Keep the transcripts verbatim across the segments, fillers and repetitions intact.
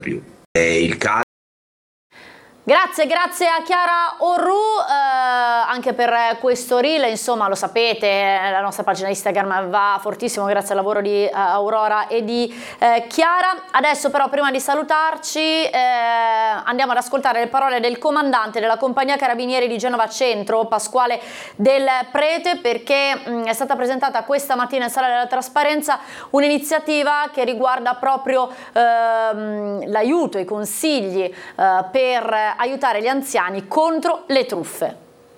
più. E il caso Grazie, grazie a Chiara Orru eh, anche per questo reel, insomma lo sapete, la nostra pagina Instagram va fortissimo grazie al lavoro di uh, Aurora e di eh, Chiara. Adesso però prima di salutarci eh, andiamo ad ascoltare le parole del comandante della compagnia carabinieri di Genova Centro, Pasquale Del Prete, perché mh, è stata presentata questa mattina in Sala della Trasparenza un'iniziativa che riguarda proprio ehm, l'aiuto, i consigli eh, per aiutare gli anziani contro le truffe.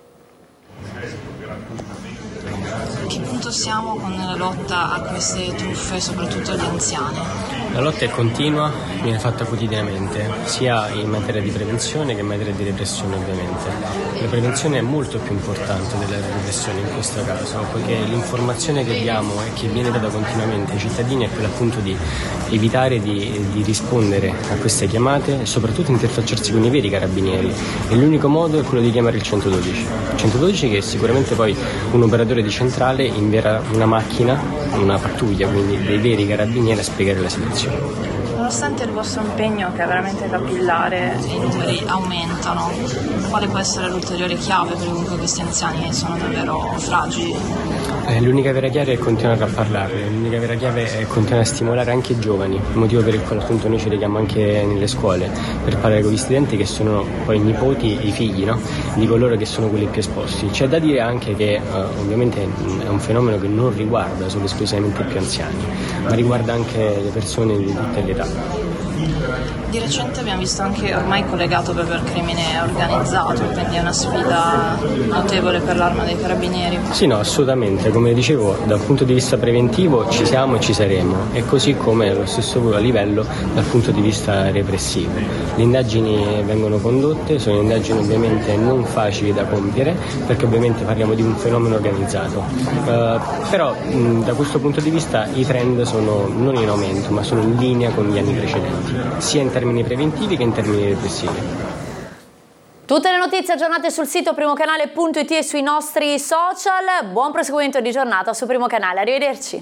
A che punto siamo con la lotta a queste truffe, soprattutto agli anziani? La lotta è continua, viene fatta quotidianamente, sia in materia di prevenzione che in materia di repressione ovviamente. La prevenzione è molto più importante della repressione in questo caso, poiché l'informazione che diamo e che viene data continuamente ai cittadini è quella appunto di evitare di, di rispondere a queste chiamate e soprattutto interfacciarsi con i veri carabinieri. E l'unico modo è quello di chiamare il centododici. Il centododici che è sicuramente poi un operatore di centrale invierà una macchina, una pattuglia, quindi dei veri carabinieri a spiegare la situazione. Nonostante il vostro impegno, che è veramente capillare, i numeri aumentano, quale può essere l'ulteriore chiave per comunque questi anziani che sono davvero fragili? Eh, l'unica vera chiave è continuare a parlarne, l'unica vera chiave è continuare a stimolare anche i giovani, motivo per il quale appunto noi ci leghiamo anche nelle scuole, per parlare con gli studenti che sono poi i nipoti e i figli, no? Di coloro che sono quelli più esposti. C'è da dire anche che eh, ovviamente è un fenomeno che non riguarda solo esclusivamente i più anziani, ma riguarda anche le persone di tutte le età. Di recente abbiamo visto anche ormai collegato proprio al crimine organizzato, quindi è una sfida notevole per l'Arma dei Carabinieri. Sì, no, assolutamente. Come dicevo, dal punto di vista preventivo ci siamo e ci saremo, e così come allo stesso a livello dal punto di vista repressivo. Le indagini vengono condotte, sono indagini ovviamente non facili da compiere, perché ovviamente parliamo di un fenomeno organizzato. Uh, però mh, da questo punto di vista i trend sono non in aumento, ma sono in linea con gli anni precedenti, sia in termini preventivi che in termini repressivi. Tutte le notizie aggiornate sul sito primocanale punto it e sui nostri social. Buon proseguimento di giornata su Primo Canale, arrivederci.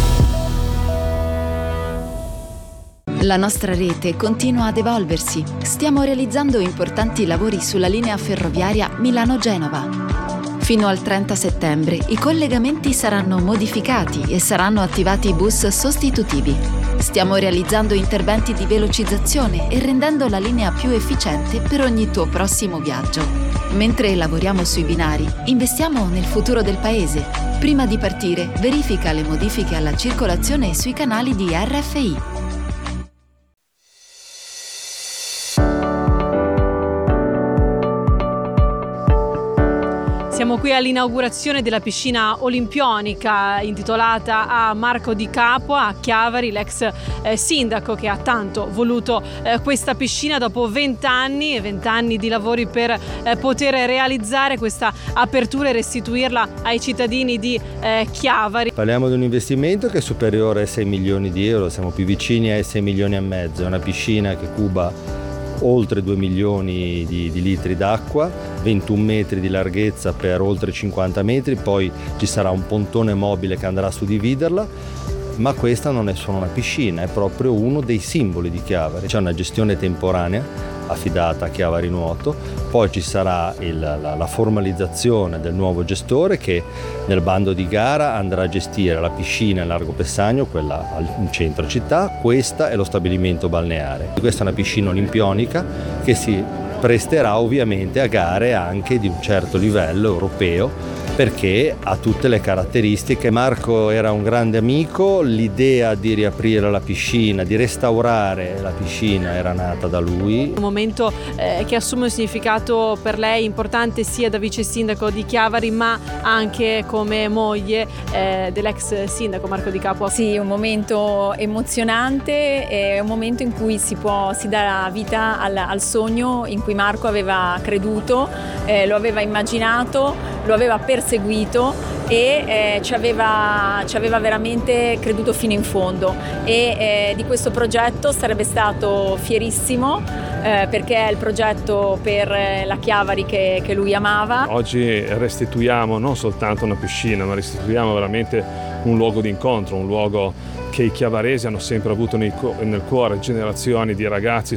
La nostra rete continua ad evolversi. Stiamo realizzando importanti lavori sulla linea ferroviaria Milano-Genova. Fino al trenta settembre i collegamenti saranno modificati e saranno attivati bus sostitutivi. Stiamo realizzando interventi di velocizzazione e rendendo la linea più efficiente per ogni tuo prossimo viaggio. Mentre lavoriamo sui binari, investiamo nel futuro del paese. Prima di partire, verifica le modifiche alla circolazione sui canali di R F I. Siamo qui all'inaugurazione della piscina olimpionica intitolata a Marco Di Capua a Chiavari, l'ex eh, sindaco che ha tanto voluto eh, questa piscina dopo vent'anni e vent'anni di lavori per eh, poter realizzare questa apertura e restituirla ai cittadini di eh, Chiavari. Parliamo di un investimento che è superiore ai sei milioni di euro, siamo più vicini ai sei milioni e mezzo, è una piscina che cuba oltre due milioni di, di litri d'acqua, ventuno metri di larghezza per oltre cinquanta metri, poi ci sarà un pontone mobile che andrà a suddividerla, ma questa non è solo una piscina, è proprio uno dei simboli di Chiavari. C'è una gestione temporanea affidata a Chiavari Nuoto, poi ci sarà il, la, la formalizzazione del nuovo gestore che nel bando di gara andrà a gestire la piscina in Largo Pessagno, quella al, in centro città, questa è lo stabilimento balneare. Questa è una piscina olimpionica che si presterà ovviamente a gare anche di un certo livello europeo, perché ha tutte le caratteristiche. Marco era un grande amico, l'idea di riaprire la piscina, di restaurare la piscina era nata da lui. Un momento eh, che assume un significato per lei importante sia da vice sindaco di Chiavari ma anche come moglie eh, dell'ex sindaco Marco Di Capua. Sì, un momento emozionante, è un momento in cui si può si dà vita al, al sogno in cui Marco aveva creduto, eh, lo aveva immaginato, lo aveva perseguito e eh, ci, aveva, ci aveva veramente creduto fino in fondo e eh, di questo progetto sarebbe stato fierissimo eh, perché è il progetto per la Chiavari che, che lui amava. Oggi restituiamo non soltanto una piscina, ma restituiamo veramente un luogo di incontro, un luogo che i chiavaresi hanno sempre avuto nei, nel cuore, generazioni di ragazzi